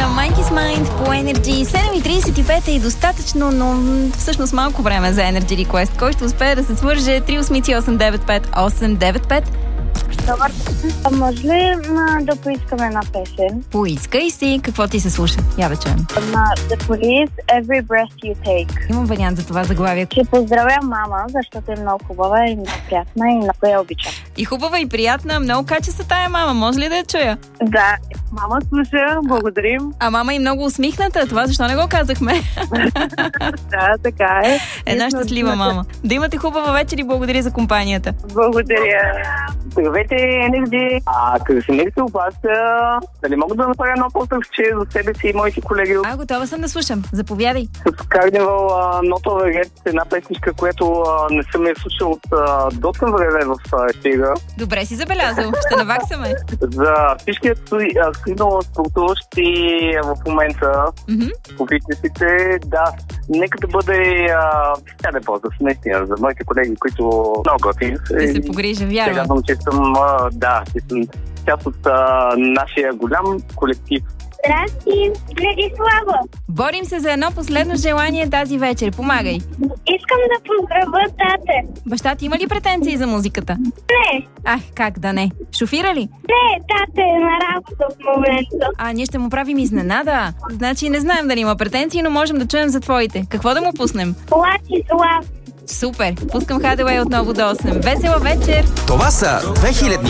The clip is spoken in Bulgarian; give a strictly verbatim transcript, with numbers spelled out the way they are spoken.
Monkey's Mind по Energy. седем и тридесет и пет е и достатъчно, но всъщност малко време за Energy Request. Кой ще успее да се свърже? три осем осем девет пет осем девет пет. Добър. А може ли м, да поискаме една песен? Поискай си. Какво ти се слуша? Я да чуем. На The Police, Every Breath You Take. Имам вариант за това заглавие. Ще поздравя мама, защото е много хубава и много приятна и много я обичам. И хубава, и приятна. Много качества тая мама. Може ли да я чуя? Да, мама слуша, благодарим. А мама и много усмихната. Това защо не го казахме? Да, така е. Една щастлива мама. Да имате хубава вечер и благодаря за компанията. Благодаря. Здравейте, Енерджи! А като си нека се обаче, дали мога да направя едно по-тъвче за себе си и моите колеги? А, готова съм да слушам. Заповядай. С Карнивал Нотова Ред, една песничка, която а, не съм я слушал от а, доста време в ефира. Добре си забелязал. Ще наваксаме. За всички скринало спортуващи в момента, Mm-hmm. по фитнесите, да, нека да бъде а, тя да ползва наистина за моите колеги, които много готини. Да се погрижа, вярвам. Казвам, че съм, а, да, че съм част от а, нашия голям колектив. Здрасти, Владислава. Борим се за едно последно желание тази вечер. Помагай. Искам да поздравя тате. Баща ти има ли претенции за музиката? Не, Ах, как да не? Шофира ли? не, тате е на работа в момента. А, ние ще му правим изненада. Значи не знаем дали има претенции, но можем да чуем за твоите. Какво да му пуснем? Владислав. Супер! Пускам Hideaway отново до осем. Весела вечер! Това са две хиляди